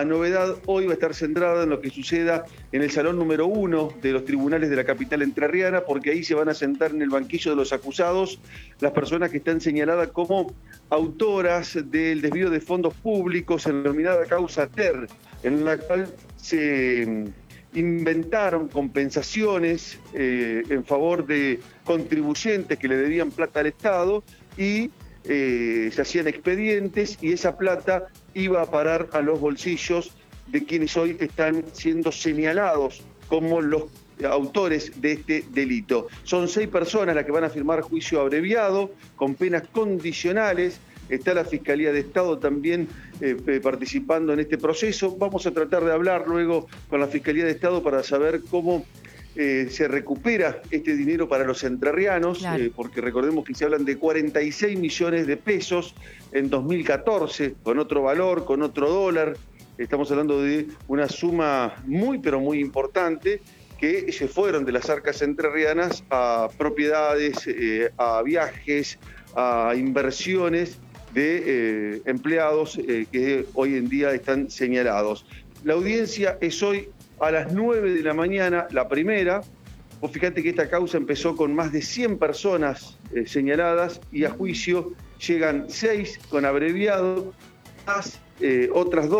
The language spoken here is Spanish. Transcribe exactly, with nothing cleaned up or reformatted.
La novedad hoy va a estar centrada en lo que suceda en el salón número uno de los tribunales de la capital entrerriana, porque ahí se van a sentar en el banquillo de los acusados las personas que están señaladas como autoras del desvío de fondos públicos en la denominada causa T E R, en la cual se inventaron compensaciones eh, en favor de contribuyentes que le debían plata al Estado y eh, se hacían expedientes y esa plata iba a parar a los bolsillos de quienes hoy están siendo señalados como los autores de este delito. Son seis personas las que van a firmar juicio abreviado con penas condicionales. Está la Fiscalía de Estado también eh, participando en este proceso. Vamos a tratar de hablar luego con la Fiscalía de Estado para saber cómo eh, se recupera este dinero para los entrerrianos, claro. eh, porque recordemos que se hablan de cuarenta y seis millones de pesos en dos mil catorce, con otro valor, con otro dólar. Estamos hablando de una suma muy, pero muy importante que se fueron de las arcas entrerrianas a propiedades, eh, a viajes, a inversiones de eh, empleados eh, que hoy en día están señalados. La audiencia es hoy a las nueve de la mañana, la primera. Vos fíjate que esta causa empezó con más de cien personas eh, señaladas y a juicio llegan seis con abreviado, más eh, otras dos.